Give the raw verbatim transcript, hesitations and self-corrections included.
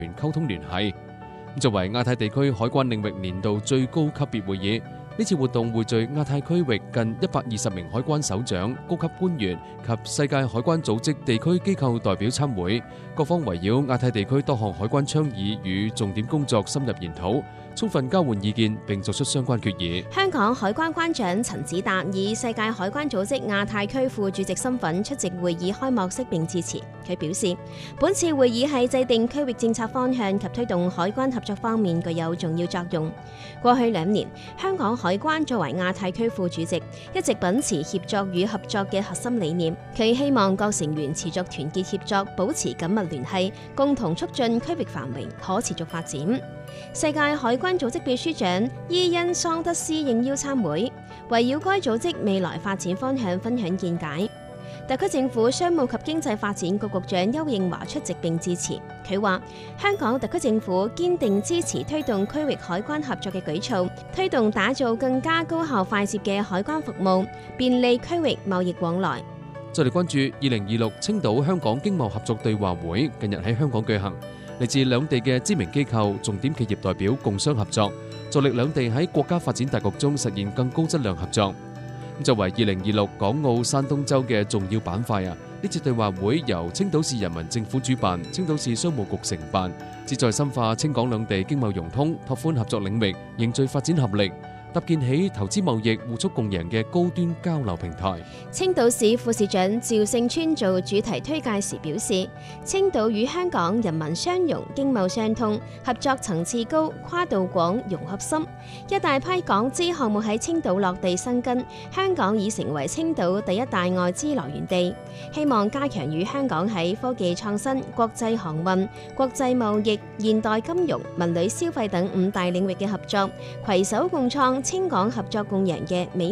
溝通聯繫。作為亞太地區海關領域年度最高級別會議，呢次活動匯聚亞太區域近一百二十名海關首長、高級官員及世界海關組織地區機構代表參會，各方圍繞亞太地區多項海關倡議與重點工作深入研討，充分交換意見並作出相關決議。 香港海關關長陳子達以世界海關組織亞太區副主席身份出席會議開幕式並致辭。佢表示，本次會議喺制定區域政策方向及推動海關合作方面具有重要作用。過去兩年，香港海關作為亞太區副主席，一直秉持協作與合作嘅核心理念。佢希望各成員持續團結協作，保持緊密聯繫，共同促進區域繁榮可持續發展。世界海關組織秘書長伊恩桑德斯應邀參會，圍繞該組織未來發展方向分享見解。特區政府商務及經濟發展局局長邱應華出席並致辭。佢話：香港特區政府堅定支持推動區域海關合作嘅舉措，推動打造更加高效快捷嘅海關服務，便利區域貿易往來。 再嚟關注二零二六青島香港經貿合作對話會，近日喺香港舉行。嚟自兩地嘅知名機構、重點企業代表共商合作，助力兩地喺國家發展大局中實現更高質量合作。作為二零二六港澳山東周嘅重要板塊啊，呢次對話會由青島市人民政府主辦，青島市商務局承辦，旨在深化青港兩地經貿融通，拓寬合作領域，凝聚發展合力，搭建起投資貿易互促共贏嘅高端交流平台。 青島市副市長趙勝川做主題推介時表示，青島與香港人民相融，經貿相通，合作層次高，跨度廣，融合深。一大批港資項目喺青島落地生根，香港已成為青島第一大外資來源地。希望加強與香港喺科技創新、國際航運、國際貿易、現代金融、文旅消費等五大領域嘅合作，攜手共創青港合作共贏嘅美